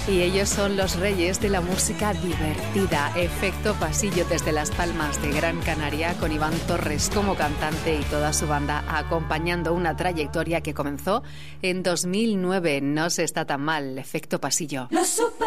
Y ellos son los reyes de la música divertida. Efecto Pasillo desde Las Palmas de Gran Canaria, con Iván Torres como cantante y toda su banda acompañando una trayectoria que comenzó en 2009. No se está tan mal. Efecto Pasillo.